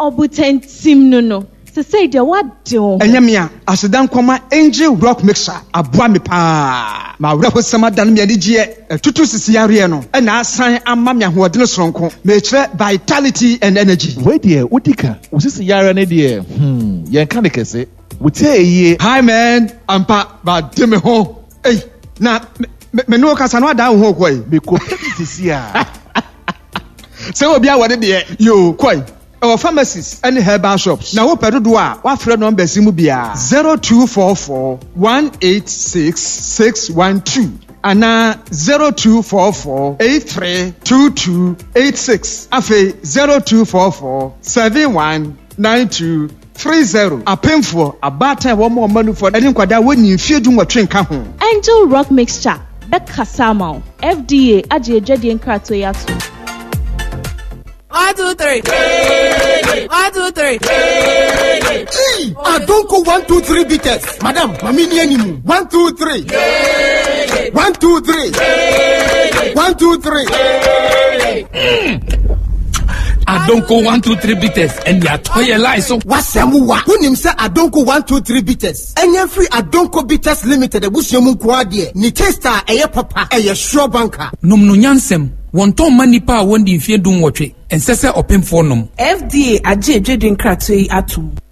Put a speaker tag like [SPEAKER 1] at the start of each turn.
[SPEAKER 1] obutentim no se say de what do
[SPEAKER 2] enyamia asedan koma angel rock mixer aboa me pa ma wreho samadan me anigye tutu sisi yare no na asan ama me ahodene soronko me kire vitality and energy
[SPEAKER 3] we de udika usisi yare ne de yen kan de kese wutie
[SPEAKER 2] hi man ampa ba de me ho na me no kasa no ada ho koi
[SPEAKER 3] me ko sisi a
[SPEAKER 2] se obi a wode de yo koi our pharmacies and herbal shops. Now, what do I? What friend number Simubia 0244 186 612 and 0244 832286. Afe 0244 719230. A painful a bad time one more money for any quada when you feel doing what train come home.
[SPEAKER 1] Angel Rock Mixture. Becca Samo. FDA. Aje Jedi and Kratoyatu.
[SPEAKER 4] 1, 2, 3. 1, 2, 3.
[SPEAKER 5] I don't go 1, 2, 3 beaters. Madam, mamini animu. 1, 2, 3. 1, 2, 3. 1, 2, 3.
[SPEAKER 6] I don't go 1, 2, 3 beaters and ya toy lies. So
[SPEAKER 5] what's Samuwa? Who him say I don't go 1, 2, 3 beaters? And free I don't go beaters limited. The bush yomu kwadi. Ni testa eye papa eye sure banker.
[SPEAKER 6] Num no nyansem. One ton money power when the fear doom watch it and say open for num.
[SPEAKER 4] FDA aje Jedi Nkratwe atum.